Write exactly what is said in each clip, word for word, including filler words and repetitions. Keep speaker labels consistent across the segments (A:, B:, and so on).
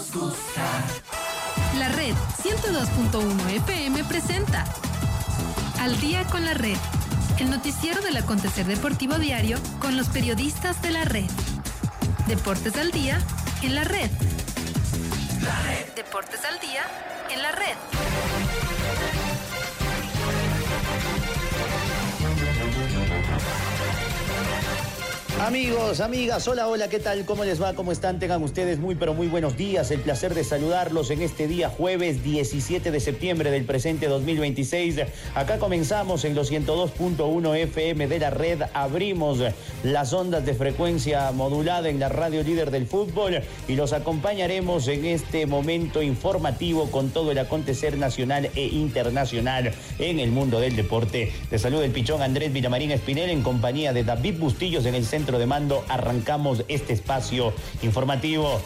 A: nos gusta.
B: La Red ciento dos punto uno F M presenta Al Día con la Red, el noticiero del acontecer deportivo diario con los periodistas de la Red. Deportes al día en la Red.
A: La Red.
B: Deportes al día en la Red.
C: Amigos, amigas, hola, hola, ¿qué tal? ¿Cómo les va? ¿Cómo están? Tengan ustedes muy, pero muy buenos días. El placer de saludarlos en este día jueves diecisiete de septiembre del presente dos mil veintiséis. Acá comenzamos en los ciento dos punto uno F M de la Red. Abrimos las ondas de frecuencia modulada en la radio líder del fútbol y los acompañaremos en este momento informativo con todo el acontecer nacional e internacional en el mundo del deporte. Les saluda el pichón Andrés Villamarín Espinel en compañía de David Bustillos en el centro de mando. Arrancamos este espacio informativo.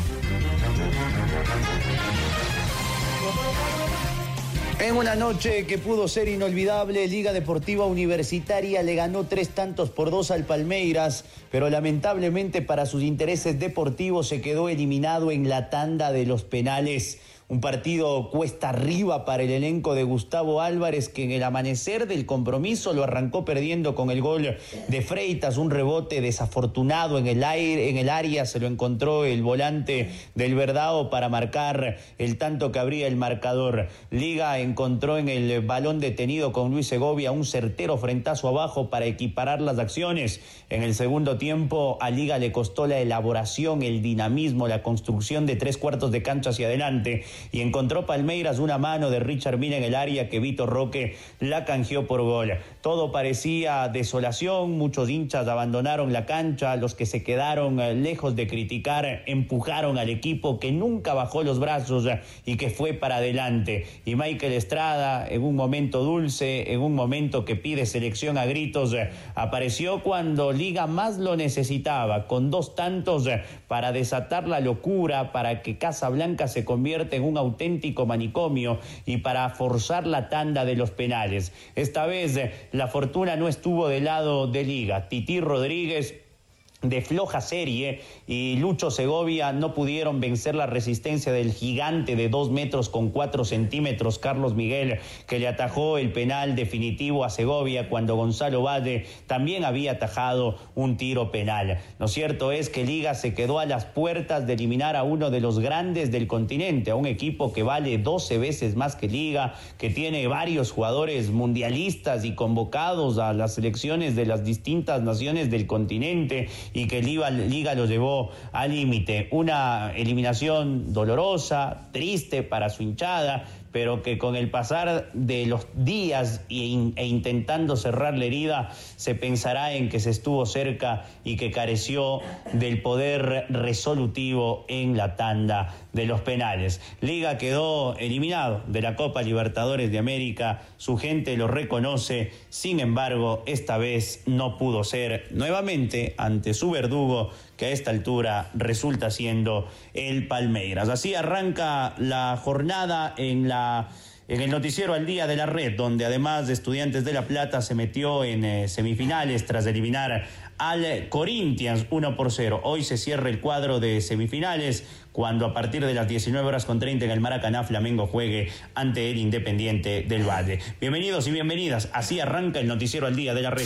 C: En una noche que pudo ser inolvidable, Liga Deportiva Universitaria le ganó tres tantos por dos al Palmeiras, pero lamentablemente para sus intereses deportivos se quedó eliminado en la tanda de los penales. Un partido cuesta arriba para el elenco de Gustavo Álvarez, que en el amanecer del compromiso lo arrancó perdiendo con el gol de Freitas, un rebote desafortunado en el aire, en el área, se lo encontró el volante del Verdao para marcar el tanto que abría el marcador. Liga encontró en el balón detenido con Luis Segovia un certero frentazo abajo para equiparar las acciones. En el segundo tiempo a Liga le costó la elaboración, el dinamismo, la construcción de tres cuartos de cancha hacia adelante. Y encontró Palmeiras una mano de Richard Mina en el área que Vito Roque la canjeó por gol. Todo parecía desolación, muchos hinchas abandonaron la cancha, los que se quedaron lejos de criticar empujaron al equipo que nunca bajó los brazos y que fue para adelante. Y Michael Estrada, en un momento dulce, en un momento que pide selección a gritos, apareció cuando Liga más lo necesitaba, con dos tantos para desatar la locura, para que Casablanca se convierta en un auténtico manicomio y para forzar la tanda de los penales. Esta vez la fortuna no estuvo del lado de Liga. Tití Rodríguez, de floja serie, y Lucho Segovia no pudieron vencer la resistencia del gigante de dos metros con cuatro centímetros, Carlos Miguel, que le atajó el penal definitivo a Segovia cuando Gonzalo Valle también había atajado un tiro penal. Lo cierto es que Liga se quedó a las puertas de eliminar a uno de los grandes del continente, a un equipo que vale doce veces más que Liga, que tiene varios jugadores mundialistas y convocados a las selecciones de las distintas naciones del continente, y que Liga, Liga lo llevó al límite. Una eliminación dolorosa, triste para su hinchada, pero que con el pasar de los días e, in, e intentando cerrar la herida, se pensará en que se estuvo cerca y que careció del poder resolutivo en la tanda de los penales. Liga quedó eliminado de la Copa Libertadores de América, su gente lo reconoce, sin embargo, esta vez no pudo ser nuevamente ante su verdugo, que a esta altura resulta siendo el Palmeiras. Así arranca la jornada en la en el noticiero Al Día de la Red, donde además de Estudiantes de La Plata se metió en eh, semifinales tras eliminar al Corinthians uno por cero. Hoy se cierra el cuadro de semifinales cuando a partir de las diecinueve horas con treinta en el Maracaná Flamengo juegue ante el Independiente del Valle. Bienvenidos y bienvenidas. Así arranca el noticiero Al Día de la Red.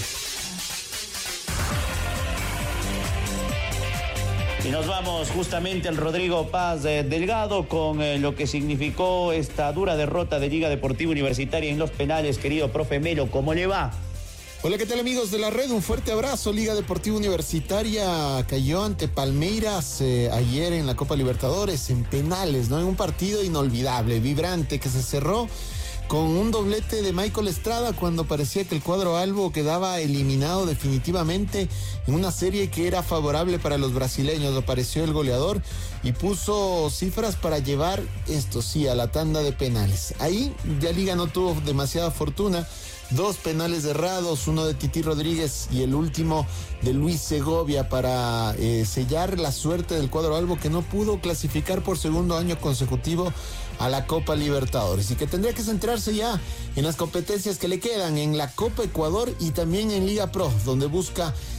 C: Y nos vamos justamente al Rodrigo Paz eh, Delgado con eh, lo que significó esta dura derrota de Liga Deportiva Universitaria en los penales. Querido profe Melo, ¿cómo le va?
D: Hola, ¿qué tal, amigos de la Red? Un fuerte abrazo. Liga Deportiva Universitaria cayó ante Palmeiras eh, ayer en la Copa Libertadores en penales, ¿no? En un partido inolvidable, vibrante, que se cerró con un doblete de Michael Estrada cuando parecía que el cuadro albo quedaba eliminado definitivamente en una serie que era favorable para los brasileños. Apareció el goleador y puso cifras para llevar, esto sí, a la tanda de penales. Ahí ya Liga no tuvo demasiada fortuna. Dos penales errados, uno de Tití Rodríguez y el último de Luis Segovia para eh, sellar la suerte del cuadro albo, que no pudo clasificar por segundo año consecutivo a la Copa Libertadores y que tendría que centrarse ya en las competencias que le quedan en la Copa Ecuador y también en Liga Pro, donde busca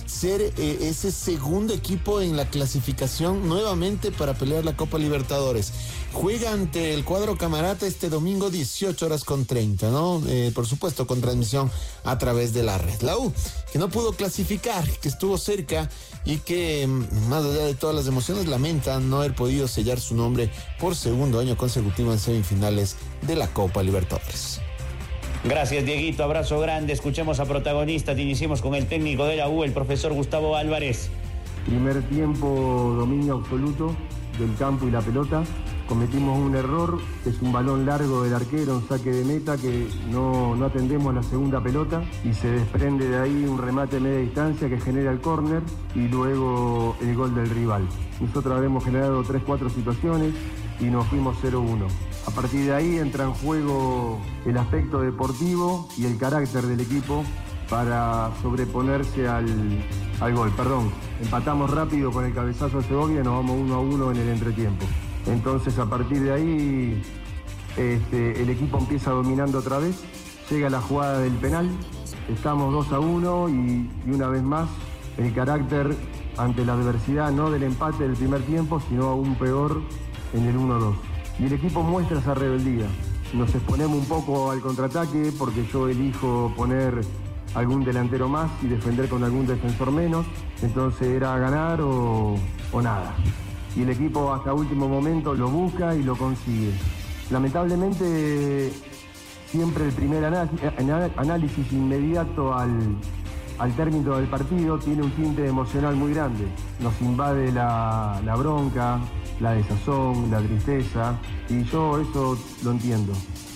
D: ser eh, ese segundo equipo en la clasificación nuevamente para pelear la Copa Libertadores. Juega ante el cuadro Camarata este domingo dieciocho horas con treinta, ¿no? Eh, por supuesto con transmisión a través de la red. La U, que no pudo clasificar, que estuvo cerca y que más allá de todas las emociones lamenta no haber podido sellar su nombre por segundo año consecutivo en semifinales de la Copa Libertadores.
C: Gracias, Dieguito, abrazo grande. Escuchemos a protagonistas. Iniciemos con el técnico de la U, el profesor Gustavo Álvarez.
E: Primer tiempo, dominio absoluto del campo y la pelota. Cometimos un error, es un balón largo del arquero, un saque de meta que no, no atendemos la segunda pelota y se desprende de ahí un remate a media distancia que genera el córner y luego el gol del rival. Nosotros habremos generado tres cuatro situaciones y nos fuimos cero uno. A partir de ahí entra en juego el aspecto deportivo y el carácter del equipo para sobreponerse al, al gol. Perdón, empatamos rápido con el cabezazo de Segovia y nos vamos uno a uno en el entretiempo. Entonces, a partir de ahí, este, el equipo empieza dominando otra vez, llega la jugada del penal, estamos dos a uno y, y una vez más el carácter ante la adversidad, no del empate del primer tiempo, sino aún peor en el uno a dos. Y el equipo muestra esa rebeldía. Nos exponemos un poco al contraataque porque yo elijo poner algún delantero más y defender con algún defensor menos, entonces era ganar o, o nada. Y el equipo hasta último momento lo busca y lo consigue. Lamentablemente, siempre el primer análisis inmediato al, al término del partido tiene un tinte emocional muy grande. Nos invade la, la bronca, la desazón, la tristeza, y yo eso lo entiendo.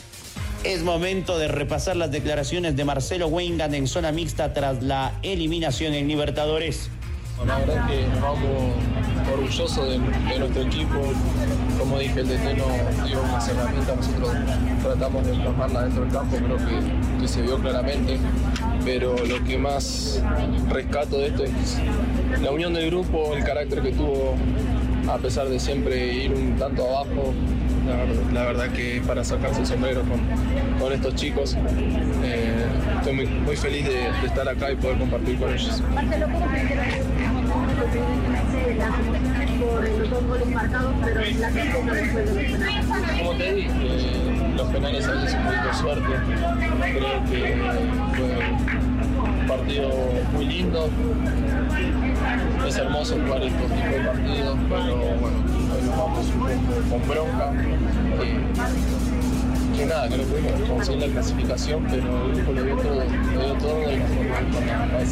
C: Es momento de repasar las declaraciones de Marcelo Weingart en zona mixta tras la eliminación en Libertadores.
F: La verdad es que nos vamos orgullosos de, de nuestro equipo. Como dije, el D T nos dio unas herramientas, nosotros tratamos de plasmarla dentro del campo, creo que, que se vio claramente. Pero lo que más rescato de esto es la unión del grupo, el carácter que tuvo a pesar de siempre ir un tanto abajo. La verdad, la verdad que es para sacarse el sombrero con, con estos chicos. Eh, estoy muy, muy feliz de, de estar acá y poder compartir con ellos.
G: Marcelo, ¿cómo se entera de las emociones por los dos goles marcados, pero la gente no después de los penales?
F: Como te dije, eh, los penales a veces un poquito de suerte. Creo que fue un partido muy lindo. Es hermoso jugar estos tipos de partidos, pero bueno, hoy nos vamos un poco con bronca. Eh, que nada, que no pudimos conseguir la clasificación, pero el grupo lo dio todo, lo dio todo y nos formamos con la cabeza.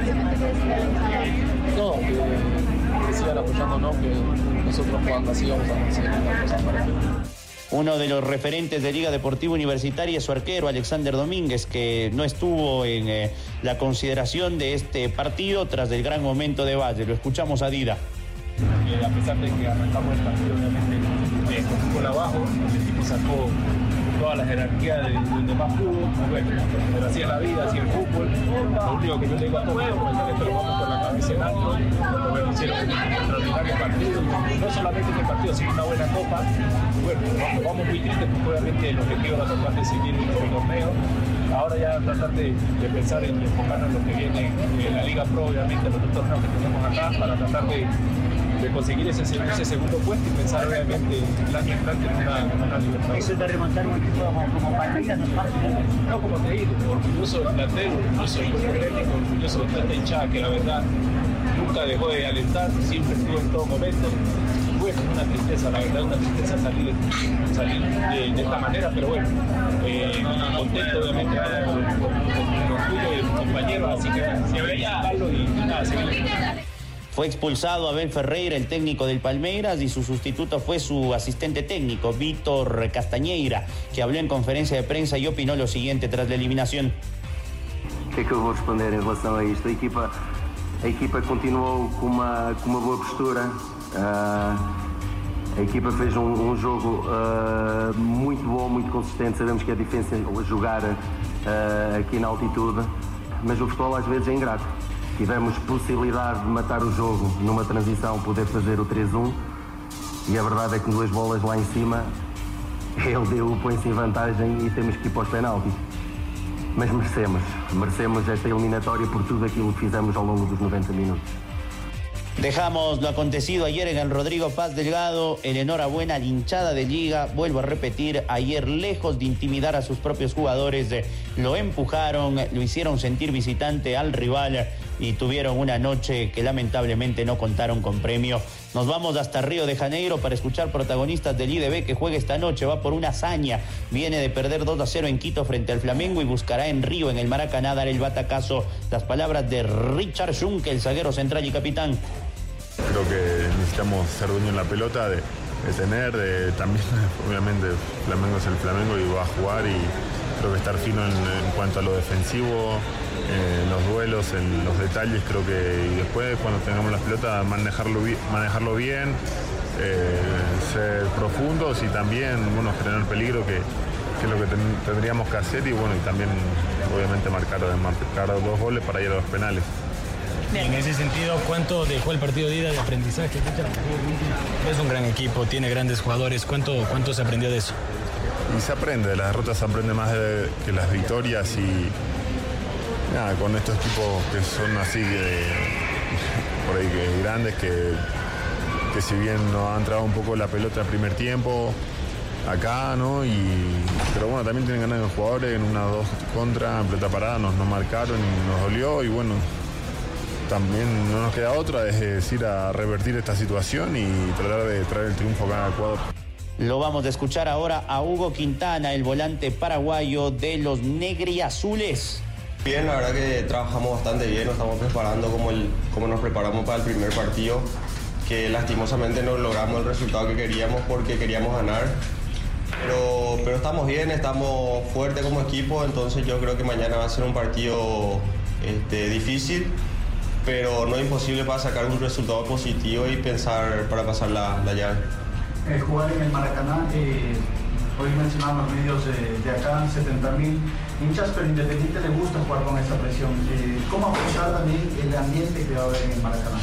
F: No, que, que sigan apoyándonos, que nosotros jugando así vamos a conseguir las cosas para el futuro.
C: Uno de los referentes de Liga Deportiva Universitaria es su arquero, Alexander Domínguez, que no estuvo en eh, la consideración de este partido tras el gran momento de Valle. Lo escuchamos a Dida.
H: Eh, a pesar de que arrancamos el partido, obviamente, eh, con fútbol abajo, el equipo sacó toda la jerarquía de donde más pudo. Bueno, pero así es la vida, así es el fútbol. Lo único que yo le digo a todos, es que lo vamos con la cabeza en alto. Bueno, hicieron un extraordinario partido, no solamente este partido, sino una buena copa. Bueno, vamos, vamos muy tristes porque obviamente el objetivo era tratar de seguir en el torneo. Ahora ya tratar de, de pensar en enfocarnos en lo que viene en la Liga Pro, obviamente, los dos torneos que tenemos acá, para tratar de, de conseguir ese, ese segundo puesto y pensar obviamente el año entrante en una, una Libertadores.
I: Eso de remontar un equipo como Palmeiras no es fácil.
H: No, como te digo, orgulloso del plantel, orgulloso del cuerpo técnico, orgulloso de esta hinchada que la verdad nunca dejó de alentar, siempre estuvo en todo momento. Bueno, una tristeza, la verdad, una tristeza salir, salir de, de esta manera, pero bueno, eh, contento obviamente con el orgullo de mis compañeros, así que se veía algo y nada, seguimos.
C: Fue expulsado Abel Ferreira, el técnico del Palmeiras, y su sustituto fue su asistente técnico, Vítor Castañeira, que habló en conferencia de prensa y opinó lo siguiente tras la eliminación.
J: O que é que eu vou responder em relação a isto? A equipa, a equipa continuou com uma, com uma boa postura. Uh, a equipa fez um, um jogo uh, muito bom, muito consistente. Sabemos que é difícil jogar uh, aqui na altitude, mas o futebol às vezes é ingrato. Tivemos possibilidade de matar o jogo numa transição, poder fazer o três um, e a verdade é que duas bolas lá em cima, ele deu, põe-se em vantagem e temos que ir para os penaltis. mas merecemos. Merecemos esta eliminatória por tudo aquilo que fizemos ao longo dos noventa minutos.
C: Dejamos lo acontecido ayer en el Rodrigo Paz Delgado. El enhorabuena a la hinchada de Liga. Vuelvo a repetir, ayer lejos de intimidar a sus propios jugadores, eh, lo empujaron, lo hicieron sentir visitante al rival y tuvieron una noche que lamentablemente no contaron con premio. Nos vamos hasta Río de Janeiro para escuchar protagonistas del I D B que juega esta noche. Va por una hazaña. Viene de perder dos a cero en Quito frente al Flamengo y buscará en Río, en el Maracaná, dar el batacazo. Las palabras de Richard Junque, el zaguero central y capitán.
K: Creo que necesitamos ser dueños en la pelota, de, de tener, de, también obviamente Flamengo es el Flamengo y va a jugar, y creo que estar fino en, en cuanto a lo defensivo, eh, en los duelos, en los detalles, creo que y después cuando tengamos la pelota manejarlo, manejarlo bien, eh, ser profundos y también bueno, generar peligro, que, que es lo que ten, tendríamos que hacer, y bueno, y también obviamente marcar, marcar dos goles para ir a los penales.
L: En ese sentido, ¿cuánto dejó el partido de ida de aprendizaje? Es un gran equipo, tiene grandes jugadores. ¿Cuánto, cuánto se aprendió de eso?
K: Y se aprende, de las derrotas se aprende más de, que las victorias, y nada, con estos equipos que son así, que, por ahí que grandes, que, que si bien nos ha entrado un poco la pelota el primer tiempo, acá, ¿no? Y, pero bueno, también tienen ganas de los jugadores, en una dos contra, en pelota parada, nos, nos marcaron y nos dolió, y bueno, también no nos queda otra, es decir, a revertir esta situación y tratar de traer el triunfo acá a Ecuador.
C: Lo vamos a escuchar ahora a Hugo Quintana, el volante paraguayo de los negriazules.
M: Bien, la verdad que trabajamos bastante bien, nos estamos preparando como, el, como nos preparamos para el primer partido, que lastimosamente no logramos el resultado que queríamos porque queríamos ganar. Pero, pero estamos bien, estamos fuertes como equipo, entonces yo creo que mañana va a ser un partido este, difícil, pero no imposible para sacar un resultado positivo y pensar para pasar la, la llave.
N: Eh, jugar en el Maracaná, eh, hoy mencionaban los medios eh, de acá, setenta mil hinchas, pero Independiente le gusta jugar con esta presión. Eh, ¿Cómo afrontar también el ambiente que va a haber en el Maracaná?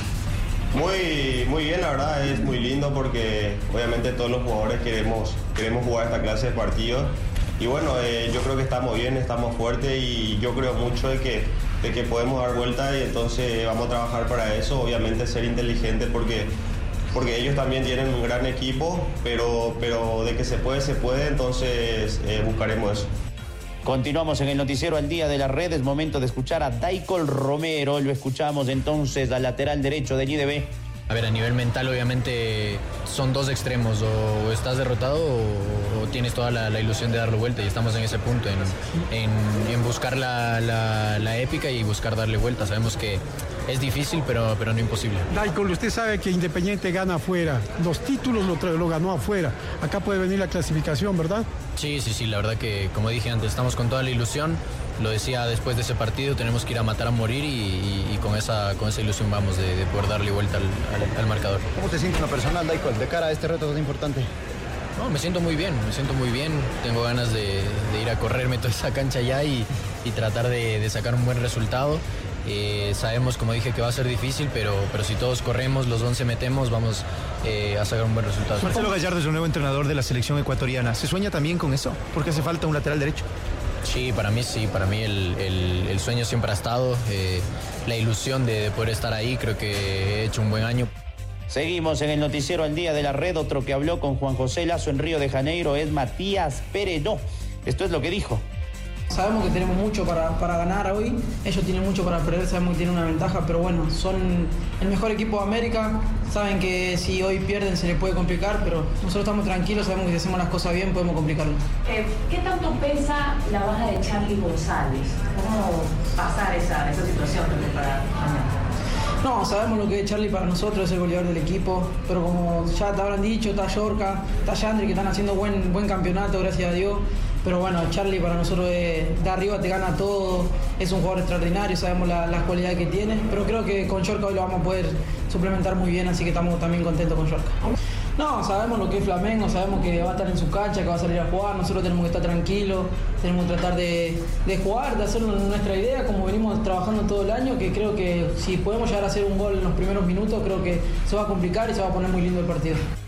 M: Muy, muy bien, la verdad es muy lindo porque obviamente todos los jugadores queremos, queremos jugar esta clase de partidos. Y bueno, eh, yo creo que estamos bien, estamos fuertes y yo creo mucho de que, de que podemos dar vuelta, y entonces vamos a trabajar para eso, obviamente ser inteligentes porque, porque ellos también tienen un gran equipo, pero, pero de que se puede, se puede, entonces eh, buscaremos eso.
C: Continuamos en el noticiero al día de la red. Es momento de escuchar a Daicol Romero. Lo escuchamos entonces al lateral derecho del I D B.
O: A ver, a nivel mental obviamente son dos extremos, o estás derrotado o, o tienes toda la, la ilusión de darle vuelta, y estamos en ese punto, en, en, en buscar la, la, la épica y buscar darle vuelta. Sabemos que es difícil, pero, pero no imposible.
P: Daicol, usted sabe que Independiente gana afuera, los títulos lo, lo ganó afuera, acá puede venir la clasificación, ¿verdad?
O: Sí, sí, sí, la verdad que como dije antes, estamos con toda la ilusión. Lo decía después de ese partido, tenemos que ir a matar a morir, y, y, y con, esa, con esa ilusión vamos de, de poder darle vuelta al, al, al marcador.
Q: ¿Cómo te sientes en lo personal, Daicol, de cara a este reto tan importante?
O: No, me siento muy bien, me siento muy bien. Tengo ganas de, de ir a correrme toda esa cancha ya y, y tratar de, de sacar un buen resultado. Eh, sabemos, como dije, que va a ser difícil, pero, pero si todos corremos, los once metemos, vamos eh, a sacar un buen resultado.
Q: Marcelo Gallardo es el nuevo entrenador de la selección ecuatoriana. ¿Se sueña también con eso? Porque hace falta un lateral derecho.
O: Sí, para mí sí, para mí el, el, el sueño siempre ha estado, eh, la ilusión de, de poder estar ahí. Creo que he hecho un buen año.
C: Seguimos en el noticiero al día de la red. Otro que habló con Juan José Lazo en Río de Janeiro es Matías Pereno. Esto es lo que dijo.
R: Sabemos que tenemos mucho para, para ganar hoy, ellos tienen mucho para perder, sabemos que tienen una ventaja, pero bueno, son el mejor equipo de América, saben que si hoy pierden se les puede complicar, pero nosotros estamos tranquilos, sabemos que si hacemos las cosas bien podemos complicarlo.
S: Eh, ¿Qué tanto pesa la baja de Charly González? ¿Cómo pasar esa, esa situación también para mañana?
R: No, sabemos lo que es Charly para nosotros, es el goleador del equipo, pero como ya te habrán dicho, está Yorka, está Yandri, que están haciendo buen, buen campeonato, gracias a Dios. Pero bueno, Charly para nosotros es, de arriba te gana todo, es un jugador extraordinario, sabemos la, las cualidades que tiene, pero creo que con Yorka hoy lo vamos a poder suplementar muy bien, así que estamos también contentos con Yorka. No, sabemos lo que es Flamengo, sabemos que va a estar en su cancha, que va a salir a jugar, nosotros tenemos que estar tranquilos, tenemos que tratar de, de jugar, de hacer nuestra idea, como venimos trabajando todo el año, que creo que si podemos llegar a hacer un gol en los primeros minutos, creo que se va a complicar y se va a poner muy lindo el partido.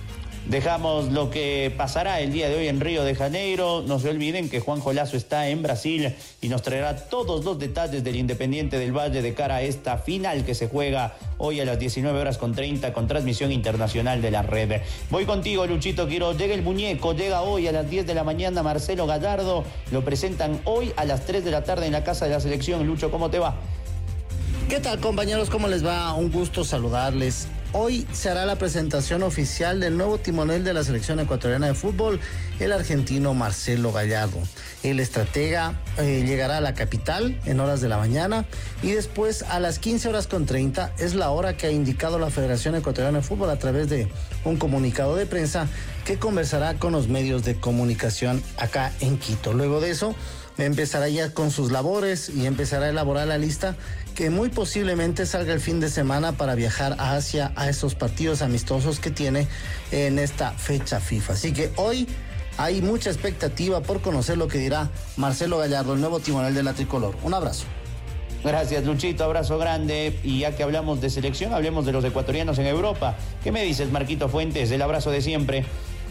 C: Dejamos lo que pasará el día de hoy en Río de Janeiro. No se olviden que Juanjo Lazo está en Brasil y nos traerá todos los detalles del Independiente del Valle de cara a esta final que se juega hoy a las diecinueve horas con treinta con transmisión internacional de la red. Voy contigo, Luchito Quiroz. Llega el muñeco, llega hoy a las diez de la mañana Marcelo Gallardo. Lo presentan hoy a las tres de la tarde en la Casa de la Selección. Lucho, ¿cómo te va?
T: ¿Qué tal, compañeros? ¿Cómo les va? Un gusto saludarles. Hoy se hará la presentación oficial del nuevo timonel de la selección ecuatoriana de fútbol, el argentino Marcelo Gallardo. El estratega eh, llegará a la capital en horas de la mañana y después a las quince horas con treinta es la hora que ha indicado la Federación Ecuatoriana de Fútbol a través de un comunicado de prensa que conversará con los medios de comunicación acá en Quito. Luego de eso empezará ya con sus labores y empezará a elaborar la lista que muy posiblemente salga el fin de semana para viajar a Asia a esos partidos amistosos que tiene en esta fecha FIFA. Así que hoy hay mucha expectativa por conocer lo que dirá Marcelo Gallardo, el nuevo timonel de la tricolor. Un abrazo.
C: Gracias, Luchito, abrazo grande. Y ya que hablamos de selección, hablemos de los ecuatorianos en Europa. ¿Qué me dices, Marquito Fuentes? El abrazo de siempre.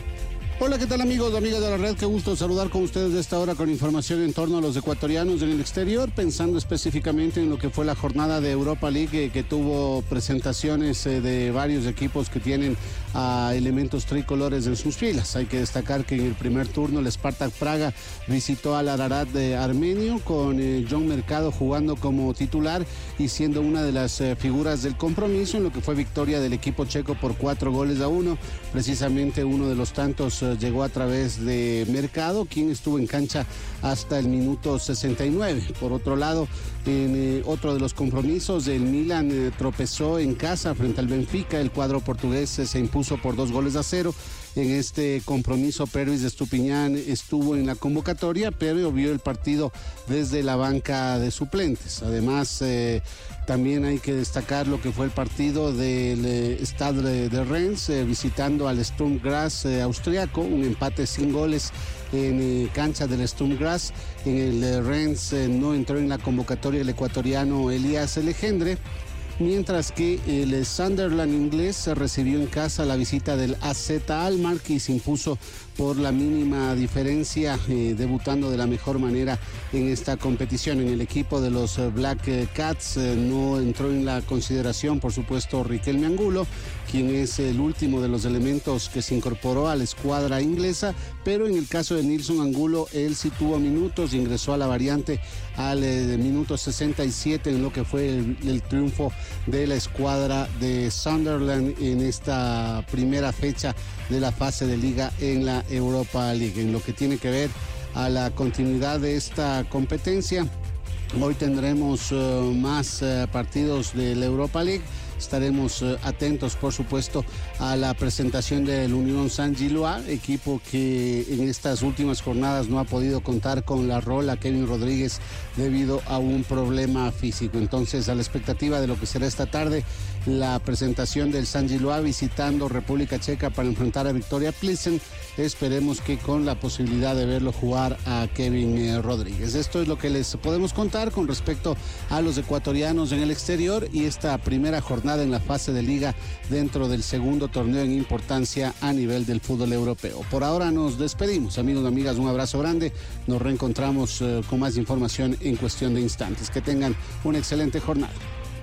U: Hola, ¿qué tal, amigos, amigas de la red? Qué gusto saludar con ustedes de esta hora con información en torno a los ecuatorianos en el exterior, pensando específicamente en lo que fue la jornada de Europa League, eh, que tuvo presentaciones eh, de varios equipos que tienen a uh, elementos tricolores en sus filas. Hay que destacar que en el primer turno el Spartak Praga visitó al Ararat de Armenio con eh, John Mercado jugando como titular y siendo una de las eh, figuras del compromiso en lo que fue victoria del equipo checo por cuatro goles a uno. Precisamente uno de los tantos eh, llegó a través de Mercado, quien estuvo en cancha hasta el minuto sesenta y nueve. Por otro lado, en eh, otro de los compromisos, el Milan eh, tropezó en casa frente al Benfica. El cuadro portugués eh, se impuso por dos goles a cero. En este compromiso, Pervis de Estupiñán estuvo en la convocatoria, pero vio el partido desde la banca de suplentes. Además, eh, también hay que destacar lo que fue el partido del eh, Stade de Rennes, eh, visitando al Sturm Graz eh, austriaco, un empate sin goles en eh, cancha del Sturm Graz. En el eh, Rennes eh, no entró en la convocatoria el ecuatoriano Elías Legendre, mientras que el Sunderland inglés se recibió en casa la visita del A Z Alkmaar y se impuso por la mínima diferencia, eh, debutando de la mejor manera en esta competición. En el equipo de los Black Cats eh, no entró en la consideración, por supuesto, Riquelme Angulo, quien es el último de los elementos que se incorporó a la escuadra inglesa, pero en el caso de Nilson Angulo, él sí tuvo minutos y ingresó a la variante al eh, minuto sesenta y siete en lo que fue el, el triunfo de la escuadra de Sunderland en esta primera fecha de la fase de liga en la Europa League. En lo que tiene que ver a la continuidad de esta competencia, hoy tendremos uh, más uh, partidos de la Europa League. Estaremos uh, atentos, por supuesto, a la presentación del Unión Saint-Gilloise, equipo que en estas últimas jornadas no ha podido contar con la rola Kevin Rodríguez debido a un problema físico. Entonces, a la expectativa de lo que será esta tarde, la presentación del Saint-Gilloise visitando República Checa para enfrentar a Victoria Plzen. Esperemos que con la posibilidad de verlo jugar a Kevin eh, Rodríguez. Esto es lo que les podemos contar con respecto a los ecuatorianos en el exterior y esta primera jornada en la fase de liga dentro del segundo torneo en importancia a nivel del fútbol europeo. Por ahora nos despedimos, amigos y amigas, un abrazo grande. Nos reencontramos eh, con más información en cuestión de instantes. Que tengan una excelente jornada.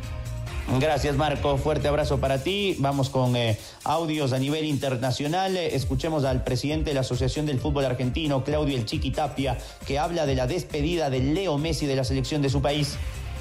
C: Gracias, Marco. Fuerte abrazo para ti. Vamos con eh, audios a nivel internacional. Eh, escuchemos al presidente de la Asociación del Fútbol Argentino, Claudio El Chiqui Tapia, que habla de la despedida de Leo Messi de la selección de su país.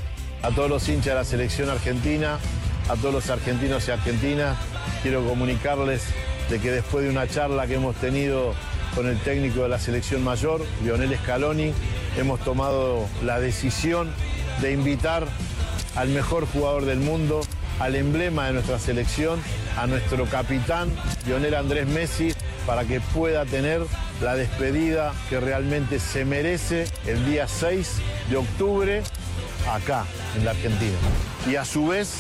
V: A todos los hinchas de la selección argentina, a todos los argentinos y argentinas, quiero comunicarles de que después de una charla que hemos tenido con el técnico de la selección mayor, Lionel Scaloni, hemos tomado la decisión de invitar al mejor jugador del mundo, al emblema de nuestra selección, a nuestro capitán, Lionel Andrés Messi, para que pueda tener la despedida que realmente se merece el día seis de octubre acá, en la Argentina. Y a su vez,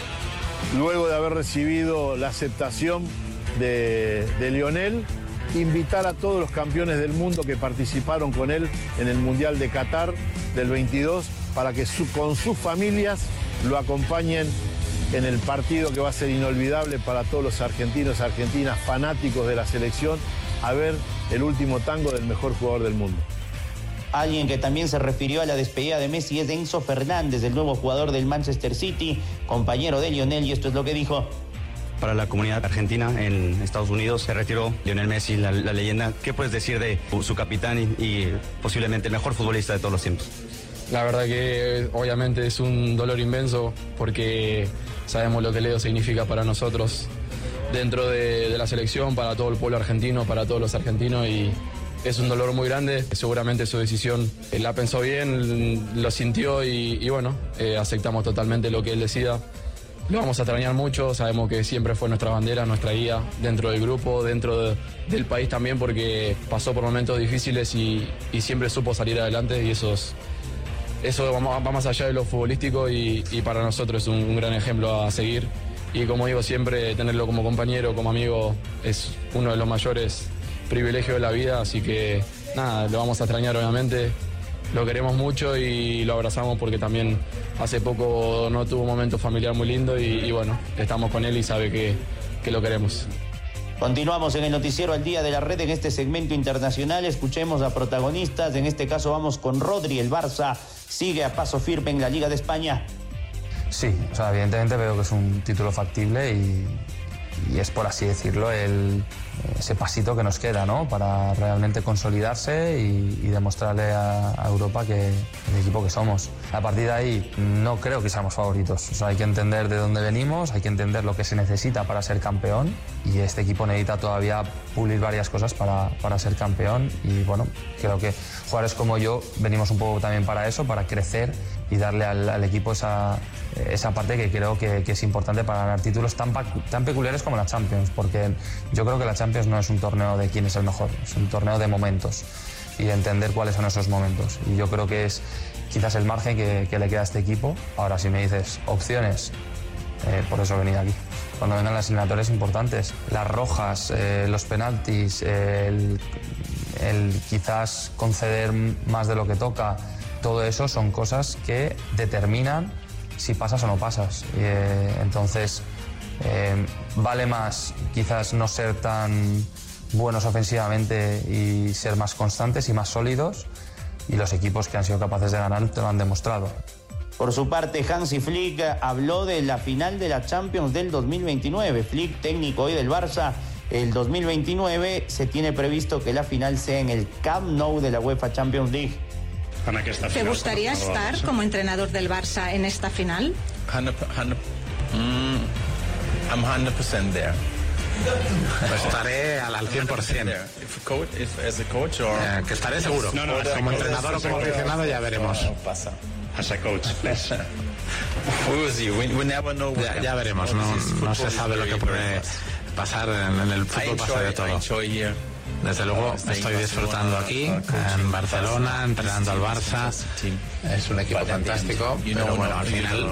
V: luego de haber recibido la aceptación de, de Lionel, invitar a todos los campeones del mundo que participaron con él en el Mundial de Qatar del veintidós para que su, con sus familias lo acompañen en el partido que va a ser inolvidable para todos los argentinos, argentinas, fanáticos de la selección, a ver el último tango del mejor jugador del mundo.
C: Alguien que también se refirió a la despedida de Messi es Enzo Fernández, el nuevo jugador del Manchester City, compañero de Lionel, y esto es lo que dijo.
A: Para la comunidad argentina en Estados Unidos se retiró Lionel Messi, la, la leyenda. ¿Qué puedes decir de su capitán y, y posiblemente el mejor futbolista de todos los tiempos?
F: La verdad que obviamente es un dolor inmenso porque sabemos lo que Leo significa para nosotros dentro de, de la selección, para todo el pueblo argentino, para todos los argentinos, y es un dolor muy grande. Seguramente su decisión eh, la pensó bien, lo sintió y, y bueno, eh, aceptamos totalmente lo que él decida. Lo vamos a extrañar mucho, sabemos que siempre fue nuestra bandera, nuestra guía dentro del grupo, dentro de, del país también, porque pasó por momentos difíciles y, y siempre supo salir adelante, y eso, es, eso va, va más allá de lo futbolístico y, y para nosotros es un, un gran ejemplo a seguir. Y como digo siempre, tenerlo como compañero, como amigo, es uno de los mayores privilegios de la vida, así que nada, lo vamos a extrañar obviamente. Lo queremos mucho y lo abrazamos porque también hace poco no tuvo un momento familiar muy lindo y, y bueno, estamos con él y sabe que, que lo queremos.
C: Continuamos en el noticiero Al Día de la Red en este segmento internacional. Escuchemos a protagonistas. En este caso vamos con Rodri. El Barça sigue a paso firme en la Liga de España.
B: Sí, o sea, evidentemente veo que es un título factible y, y es, por así decirlo, el, ese pasito que nos queda, ¿no?, para realmente consolidarse y, y demostrarle a, a Europa que el equipo que somos. A partir de ahí no creo que seamos favoritos. O sea, hay que entender de dónde venimos, hay que entender lo que se necesita para ser campeón, y este equipo necesita todavía pulir varias cosas para, para ser campeón, y bueno, creo que jugadores como yo venimos un poco también para eso, para crecer y darle al, al equipo esa, esa parte que creo que, que es importante para ganar títulos tan, tan peculiares como la Champions, porque yo creo que la Champions no es un torneo de quién es el mejor, es un torneo de momentos y de entender cuáles son esos momentos, y yo creo que es quizás el margen que, que le queda a este equipo. Ahora, si me dices opciones, eh, por eso venía aquí. Cuando vengan las eliminatorias importantes, las rojas, eh, los penaltis, eh, el, el quizás conceder más de lo que toca, todo eso son cosas que determinan si pasas o no pasas. Eh, entonces, eh, vale más quizás no ser tan buenos ofensivamente y ser más constantes y más sólidos, y los equipos que han sido capaces de ganar te lo han demostrado.
C: Por su parte, Hansi Flick habló de la final de la Champions del dos mil veintinueve. Flick, técnico hoy del Barça, el dos mil veintinueve se tiene previsto que la final sea en el Camp Nou de la UEFA Champions League.
W: ¿Te gustaría estar como entrenador del Barça en esta final?
X: one hundred, mm, I'm one hundred percent there.
Y: Estaré al, al cien por ciento.
X: Eh,
Y: que estaré seguro.
X: No, no,
Y: como entrenador o como aficionado ya veremos.
X: As a coach, please.
Y: Ya, ya veremos, no, no se sabe lo que puede pasar en, en el fútbol, pasa de todo. Desde luego estoy disfrutando aquí en Barcelona, entrenando al Barça. Es un equipo fantástico, pero bueno, al final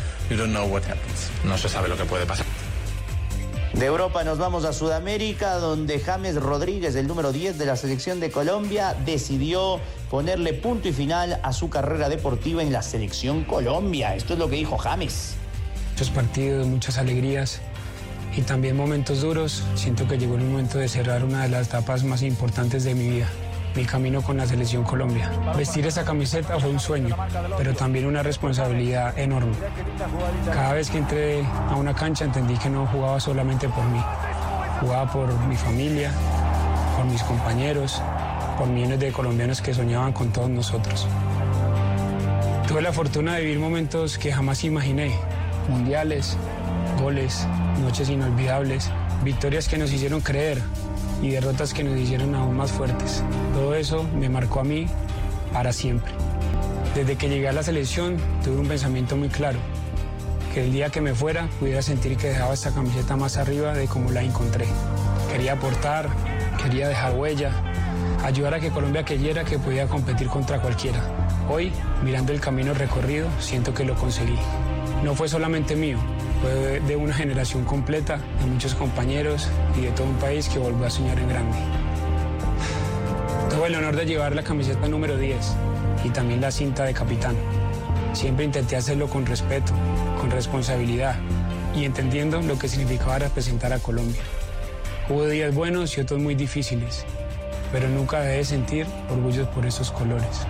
Y: no se sabe lo que puede pasar.
C: De Europa nos vamos a Sudamérica, donde James Rodríguez, el número diez de la selección de Colombia, decidió ponerle punto y final a su carrera deportiva en la selección Colombia. Esto es lo que dijo James.
Z: Muchos partidos, muchas alegrías y también momentos duros. Siento que llegó el momento de cerrar una de las etapas más importantes de mi vida, mi camino con la selección Colombia. Vestir esa camiseta fue un sueño, pero también una responsabilidad enorme. Cada vez que entré a una cancha entendí que no jugaba solamente por mí, jugaba por mi familia, por mis compañeros, por millones de colombianos que soñaban con todos nosotros. Tuve la fortuna de vivir momentos que jamás imaginé, mundiales, goles, noches inolvidables, victorias que nos hicieron creer y derrotas que nos hicieron aún más fuertes. Todo eso me marcó a mí para siempre. Desde que llegué a la selección tuve un pensamiento muy claro, que el día que me fuera pudiera sentir que dejaba esta camiseta más arriba de como la encontré. Quería aportar, quería dejar huella, ayudar a que Colombia creyera que podía competir contra cualquiera. Hoy, mirando el camino recorrido, siento que lo conseguí. No fue solamente mío, fue de una generación completa, de muchos compañeros y de todo un país que volvió a soñar en grande. Tuve el honor de llevar la camiseta número diez y también la cinta de capitán. Siempre intenté hacerlo con respeto, con responsabilidad, y entendiendo lo que significaba representar a Colombia. Hubo días buenos y otros muy difíciles, pero nunca dejé de sentir orgullo por esos colores.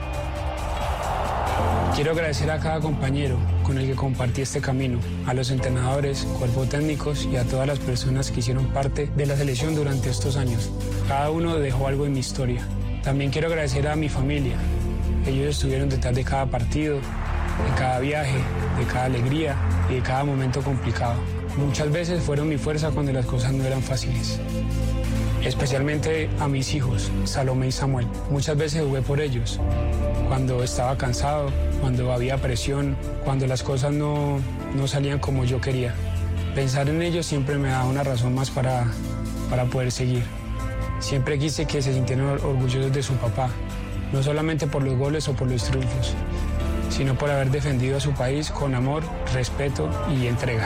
Z: Quiero agradecer a cada compañero con el que compartí este camino, a los entrenadores, cuerpos técnicos y a todas las personas que hicieron parte de la selección durante estos años. Cada uno dejó algo en mi historia. También quiero agradecer a mi familia. Ellos estuvieron detrás de cada partido, de cada viaje, de cada alegría y de cada momento complicado. Muchas veces fueron mi fuerza cuando las cosas no eran fáciles. Especialmente a mis hijos, Salomé y Samuel. Muchas veces jugué por ellos, cuando estaba cansado, cuando había presión, cuando las cosas no, no salían como yo quería. Pensar en ellos siempre me da una razón más para, para poder seguir. Siempre quise que se sintieran orgullosos de su papá, no solamente por los goles o por los triunfos, sino por haber defendido a su país con amor, respeto y entrega.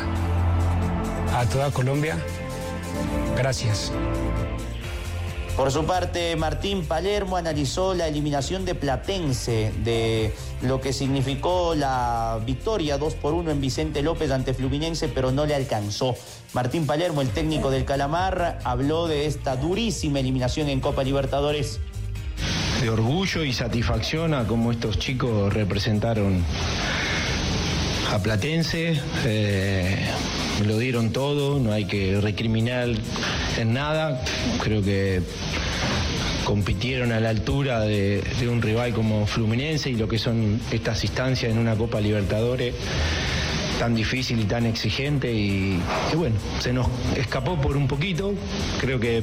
Z: A toda Colombia, gracias.
C: Por su parte, Martín Palermo analizó la eliminación de Platense, de lo que significó la victoria dos por uno en Vicente López ante Fluminense, pero no le alcanzó. Martín Palermo, el técnico del Calamar, habló de esta durísima eliminación en Copa Libertadores.
D: De orgullo y satisfacción a cómo estos chicos representaron a Platense, eh, lo dieron todo, no hay que recriminar en nada, creo que compitieron a la altura de, de un rival como Fluminense y lo que son estas instancias en una Copa Libertadores tan difícil y tan exigente y, y bueno, se nos escapó por un poquito, creo que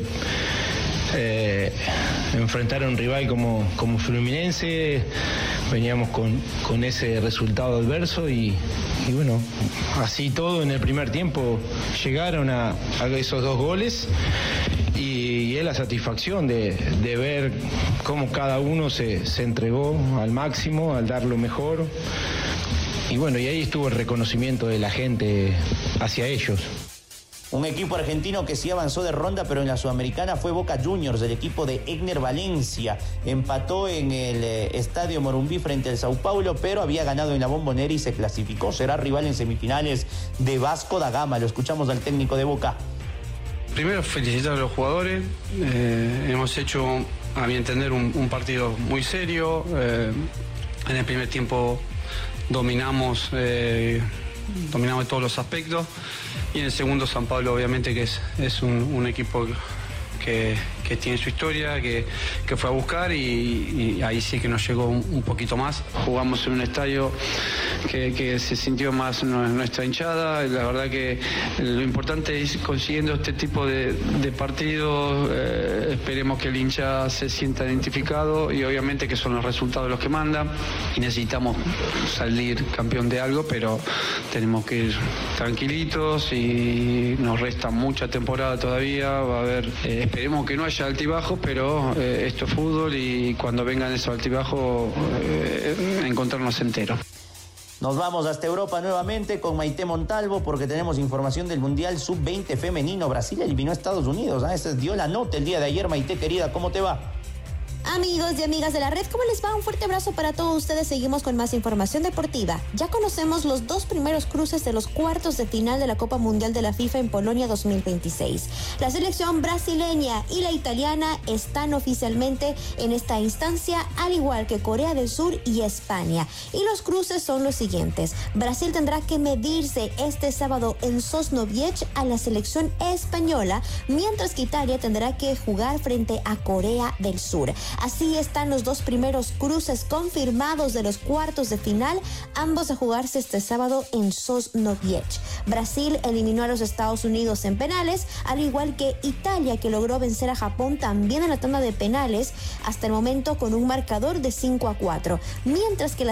D: Eh, enfrentar a un rival como, como Fluminense, veníamos con, con ese resultado adverso y, y bueno, así todo en el primer tiempo llegaron a, a esos dos goles y, y es la satisfacción de, de ver cómo cada uno se, se entregó al máximo, al dar lo mejor y bueno, y ahí estuvo el reconocimiento de la gente hacia ellos.
C: Un equipo argentino que sí avanzó de ronda, pero en la Sudamericana fue Boca Juniors, el equipo de Egner Valencia. Empató en el eh, Estadio Morumbí frente al Sao Paulo, pero había ganado en la Bombonera y se clasificó. Será rival en semifinales de Vasco da Gama. Lo escuchamos al técnico de Boca.
E: Primero, felicitar a los jugadores. Eh, hemos hecho, a mi entender, un, un partido muy serio. Eh, en el primer tiempo dominamos... Eh, dominamos todos los aspectos y en el segundo San Pablo obviamente que es, es un, un equipo que, que tiene su historia, que, que fue a buscar y, y ahí sí que nos llegó un, un poquito más. Jugamos en un estadio que, que se sintió más nuestra hinchada, la verdad que lo importante es consiguiendo este tipo de, de partidos, eh, esperemos que el hincha se sienta identificado y obviamente que son los resultados los que mandan y necesitamos salir campeón de algo, pero tenemos que ir tranquilitos y nos resta mucha temporada todavía, va a haber, eh, esperemos que no haya altibajos, pero eh, esto es fútbol y cuando vengan esos altibajos eh, encontrarnos enteros.
C: Nos vamos hasta Europa nuevamente con Maite Montalvo porque tenemos información del Mundial sub veinte femenino. Brasil eliminó a Estados Unidos. ¿eh? Ese dio la nota el día de ayer. Maite, querida, ¿cómo te va?
G: Amigos y amigas de la red, ¿cómo les va? Un fuerte abrazo para todos ustedes. Seguimos con más información deportiva. Ya conocemos los dos primeros cruces de los cuartos de final de la Copa Mundial de la FIFA en Polonia dos mil veintiséis. La selección brasileña y la italiana están oficialmente en esta instancia, al igual que Corea del Sur y España. Y los cruces son los siguientes. Brasil tendrá que medirse este sábado en Sosnowiec a la selección española, mientras que Italia tendrá que jugar frente a Corea del Sur. Así están los dos primeros cruces confirmados de los cuartos de final, ambos a jugarse este sábado en Sosnowiec. Brasil eliminó a los Estados Unidos en penales, al igual que Italia, que logró vencer a Japón también en la tanda de penales, hasta el momento con un marcador de cinco a cuatro, mientras que la